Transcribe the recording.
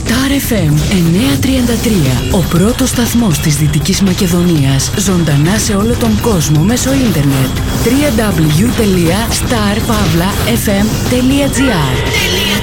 Star FM 933, ο πρώτος σταθμός της Δυτικής Μακεδονίας, ζωντανά σε όλο τον κόσμο μέσω ίντερνετ. www.starpavlafm.gr